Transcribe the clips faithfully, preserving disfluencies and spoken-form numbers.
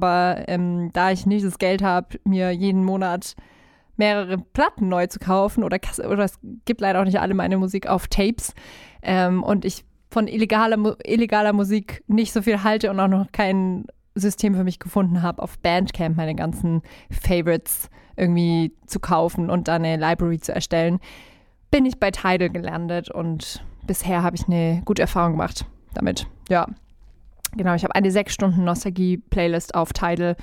aber ähm, da ich nicht das Geld habe, mir jeden Monat mehrere Platten neu zu kaufen oder, oder es gibt leider auch nicht alle meine Musik auf Tapes ähm, und ich von illegaler, illegaler Musik nicht so viel halte und auch noch kein System für mich gefunden habe, auf Bandcamp meine ganzen Favorites irgendwie zu kaufen und dann eine Library zu erstellen, bin ich bei Tidal gelandet und bisher habe ich eine gute Erfahrung gemacht damit. Ja, genau, ich habe eine sechs Stunden Nostalgie-Playlist auf Tidal.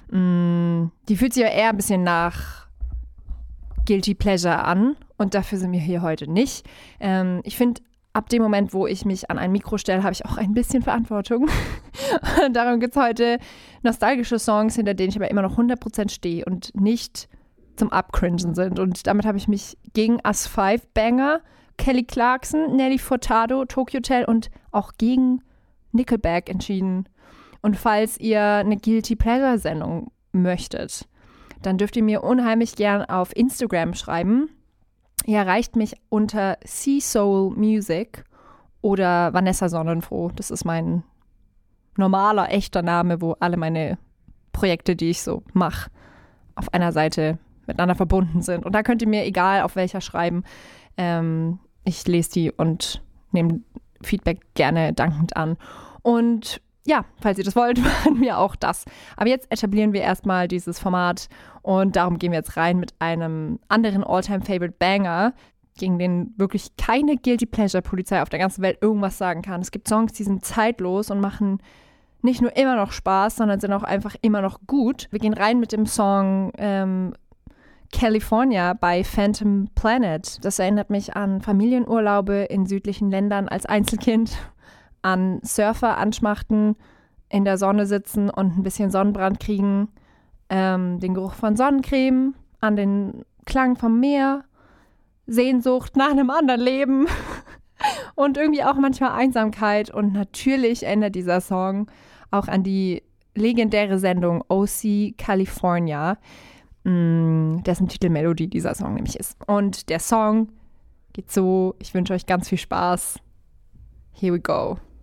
Die fühlt sich ja eher ein bisschen nach Guilty Pleasure an und dafür sind wir hier heute nicht. Ähm, ich finde, ab dem Moment, wo ich mich an ein Mikro stelle, habe ich auch ein bisschen Verantwortung. Darum gibt es heute nostalgische Songs, hinter denen ich aber immer noch hundert Prozent stehe und nicht zum Abcringen sind. Und damit habe ich mich gegen Us Five Banger, Kelly Clarkson, Nelly Furtado, Tokyo Hotel und auch gegen Nickelback entschieden. Und falls ihr eine Guilty Pleasure Sendung möchtet, dann dürft ihr mir unheimlich gern auf Instagram schreiben. Ihr erreicht mich unter Sea Soul Music oder Vanessa Sonnenfroh. Das ist mein normaler, echter Name, wo alle meine Projekte, die ich so mache, auf einer Seite miteinander verbunden sind. Und da könnt ihr mir, egal auf welcher, schreiben. Ähm, ich lese die und nehme Feedback gerne dankend an. Und ja, falls ihr das wollt, machen wir auch das. Aber jetzt etablieren wir erstmal dieses Format und darum gehen wir jetzt rein mit einem anderen All-Time-Favorite-Banger, gegen den wirklich keine Guilty-Pleasure-Polizei auf der ganzen Welt irgendwas sagen kann. Es gibt Songs, die sind zeitlos und machen nicht nur immer noch Spaß, sondern sind auch einfach immer noch gut. Wir gehen rein mit dem Song ähm, California bei Phantom Planet. Das erinnert mich an Familienurlaube in südlichen Ländern als Einzelkind, an Surfer anschmachten, in der Sonne sitzen und ein bisschen Sonnenbrand kriegen, ähm, den Geruch von Sonnencreme, an den Klang vom Meer, Sehnsucht nach einem anderen Leben und irgendwie auch manchmal Einsamkeit. Und natürlich erinnert dieser Song auch an die legendäre Sendung O C California, mh, dessen Titelmelodie dieser Song nämlich ist. Und der Song geht so, ich wünsche euch ganz viel Spaß. Here we go.